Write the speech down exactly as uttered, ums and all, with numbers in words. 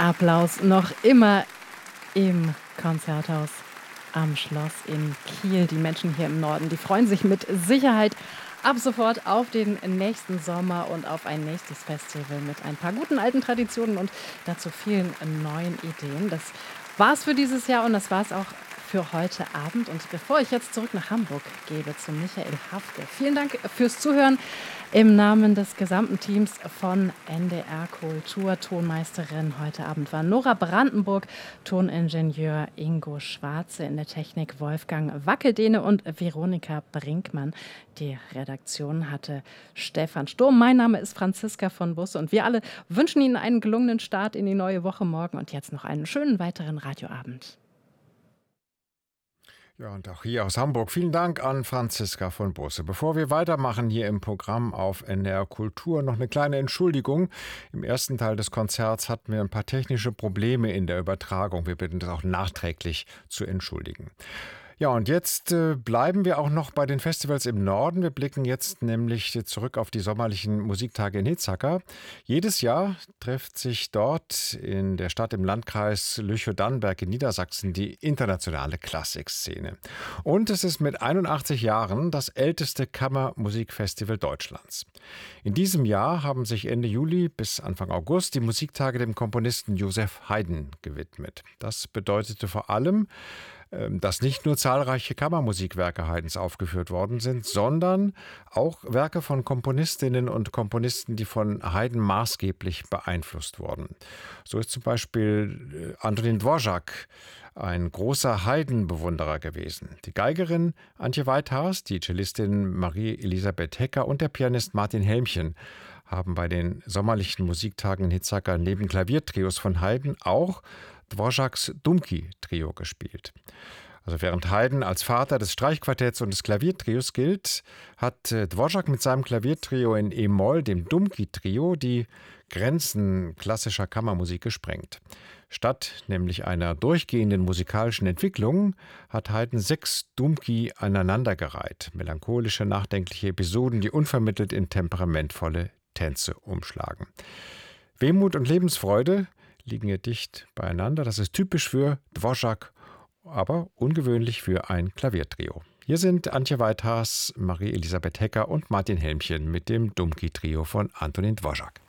Applaus noch immer im Konzerthaus am Schloss in Kiel. Die Menschen hier im Norden, die freuen sich mit Sicherheit ab sofort auf den nächsten Sommer und auf ein nächstes Festival mit ein paar guten alten Traditionen und dazu vielen neuen Ideen. Das war's für dieses Jahr und das war's auch für heute Abend. Und bevor ich jetzt zurück nach Hamburg gebe zu Michael Hafke, vielen Dank fürs Zuhören. Im Namen des gesamten Teams von N D R Kultur. Tonmeisterin heute Abend war Nora Brandenburg, Toningenieur Ingo Schwarze, in der Technik Wolfgang Wackeldehne und Veronika Brinkmann. Die Redaktion hatte Stefan Sturm. Mein Name ist Franziska von Busse und wir alle wünschen Ihnen einen gelungenen Start in die neue Woche morgen und jetzt noch einen schönen weiteren Radioabend. Ja, und auch hier aus Hamburg vielen Dank an Franziska von Busse. Bevor wir weitermachen hier im Programm auf N D R Kultur, noch eine kleine Entschuldigung. Im ersten Teil des Konzerts hatten wir ein paar technische Probleme in der Übertragung. Wir bitten das auch nachträglich zu entschuldigen. Ja, und jetzt äh, bleiben wir auch noch bei den Festivals im Norden. Wir blicken jetzt nämlich zurück auf die sommerlichen Musiktage in Hitzacker. Jedes Jahr trifft sich dort in der Stadt im Landkreis Lüchow-Dannenberg in Niedersachsen die internationale Klassikszene. Und es ist mit einundachtzig Jahren das älteste Kammermusikfestival Deutschlands. In diesem Jahr haben sich Ende Juli bis Anfang August die Musiktage dem Komponisten Joseph Haydn gewidmet. Das bedeutete vor allem, dass nicht nur zahlreiche Kammermusikwerke Haydns aufgeführt worden sind, sondern auch Werke von Komponistinnen und Komponisten, die von Haydn maßgeblich beeinflusst wurden. So ist zum Beispiel Antonín Dvořák ein großer Haydn-Bewunderer gewesen. Die Geigerin Antje Weithars, die Cellistin Marie-Elisabeth Hecker und der Pianist Martin Helmchen haben bei den sommerlichen Musiktagen in Hitzacker neben Klaviertrios von Haydn auch Dvořáks Dumki-Trio gespielt. Also während Haydn als Vater des Streichquartetts und des Klaviertrios gilt, hat Dvořák mit seinem Klaviertrio in E-Moll, dem Dumki-Trio, die Grenzen klassischer Kammermusik gesprengt. Statt nämlich einer durchgehenden musikalischen Entwicklung hat Haydn sechs Dumki aneinandergereiht. Melancholische, nachdenkliche Episoden, die unvermittelt in temperamentvolle Tänze umschlagen. Wehmut und Lebensfreude liegen hier dicht beieinander. Das ist typisch für Dvořák, aber ungewöhnlich für ein Klaviertrio. Hier sind Antje Weithars, Marie-Elisabeth Hecker und Martin Helmchen mit dem Dumki-Trio von Antonín Dvořák.